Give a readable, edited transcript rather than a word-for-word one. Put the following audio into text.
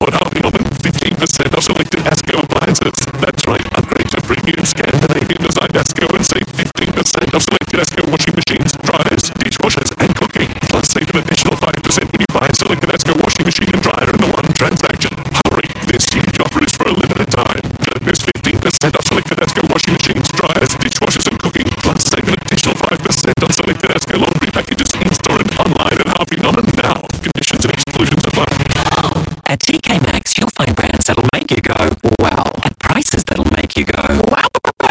now at Harvey Norman, 15% off selected ASCO appliances. That's right, upgrade to premium Scandinavian designed ASCO and save 15% off selected ASCO washing machines, dryers, dishwashers and cooking. Plus save an additional 5% when you buy a selected ASCO washing machine and dryer in the one transaction. Hurry, this huge offer is for a limited time. Get this 15% off selected ASCO washing machines, dryers, dishwashers and cooking. Plus save an additional 5% on selected ASCO laundry packages in-store and online at Harvey Norman now. Conditions and exclusions apply. At TK Maxx, you'll find brands that'll make you go, wow, at prices that'll make you go,